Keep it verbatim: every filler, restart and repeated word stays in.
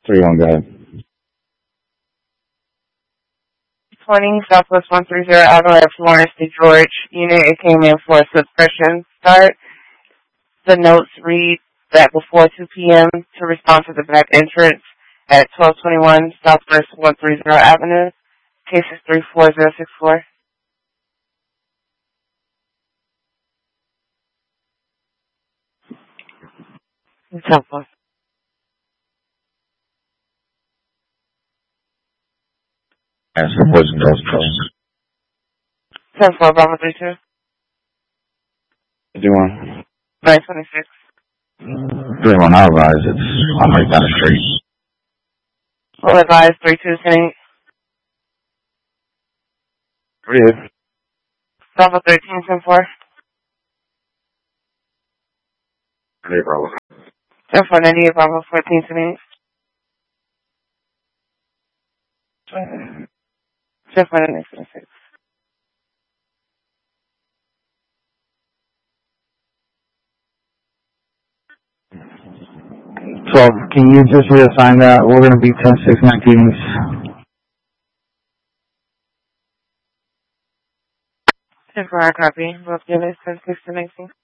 three one, go ahead. twenty Southwest one thirty Avenue at Florence to George. Unit, it came in for a suppression start. The notes read that before two p.m. to respond to the back entrance at twelve twenty-one Southwest one thirty Avenue. Case is three four zero six four. It's helpful. Answer the boys and girls calls. ten four Bravo three two. Do one. nine twenty-six. three one, I'll advise. It's I'm right down the street. We'll advise three two ten eight. three eight. Bravo thirteen ten four. three eight, Bravo. ten four ninety-eight Bravo fourteen ten eight. ten four ninety-eight twenty-six. So, can you just reassign that? We're going to be ten six nineteen. ten four, I copy. Both units, ten six nineteen.